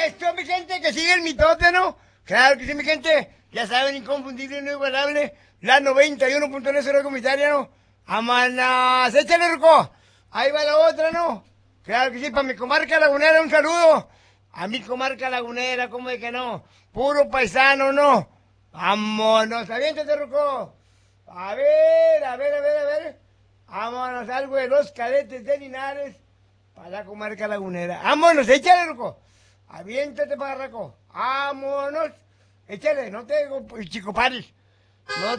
Esto, mi gente, que sigue el mitote, ¿no? Claro que sí, mi gente. Ya saben, inconfundible, inigualable. La 91.9 comunitaria, ¿no? Amanas, échale, Ruco. Ahí va la otra, ¿no? Claro que sí, para mi comarca lagunera, un saludo. A mi comarca lagunera, ¿cómo de que no? Puro paisano, ¿no? Vámonos, aviéntate, Ruco. A ver, a ver, a ver, a ver. Vámonos, algo de los cadetes de Linares para la comarca lagunera. Vámonos, échale, Ruco. Aviéntate, pagarraco. Vámonos. Échale, no te digo, chico paris. No